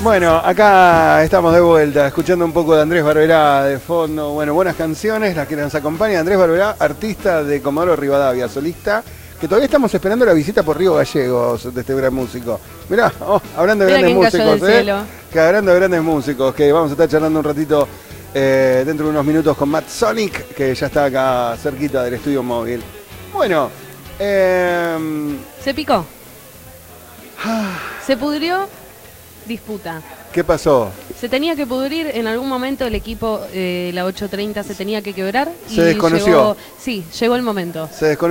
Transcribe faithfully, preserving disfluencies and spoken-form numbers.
Bueno, acá estamos de vuelta, escuchando un poco de Andrés Barberá de fondo. Bueno, buenas canciones, las que nos acompaña. Andrés Barberá, artista de Comodoro Rivadavia, solista, que todavía estamos esperando la visita por Río Gallegos de este gran músico. Mirá, oh, hablando de Mira grandes músicos, ¿eh? Cielo. Que hablando de grandes músicos, que vamos a estar charlando un ratito eh, dentro de unos minutos con Matt Sonic, que ya está acá cerquita del estudio móvil. Bueno, eh, Se picó. Se pudrió. Disputa. ¿qué pasó? Se tenía que pudrir, en algún momento el equipo, eh, la ocho treinta se tenía que quebrar. Se desconoció. Llegó, sí, llegó el momento. Se desconoció.